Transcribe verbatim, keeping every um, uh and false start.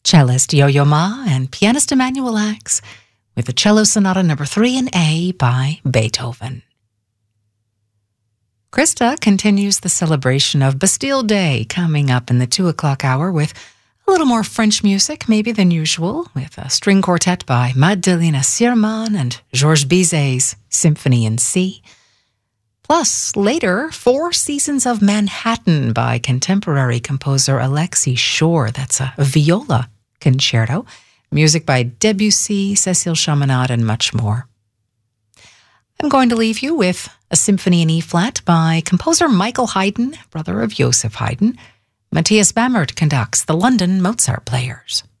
Cellist Yo-Yo Ma and pianist Emanuel Ax with the Cello Sonata number three in A by Beethoven. Krista continues the celebration of Bastille Day coming up in the two o'clock hour with a little more French music maybe than usual, with a string quartet by Magdalena Sierman and Georges Bizet's Symphony in C. Plus, later, Four Seasons of Manhattan by contemporary composer Alexei Shore. That's a viola concerto. Music by Debussy, Cécile Chaminade, and much more. I'm going to leave you with a symphony in E-flat by composer Michael Haydn, brother of Joseph Haydn. Matthias Bamert conducts the London Mozart Players.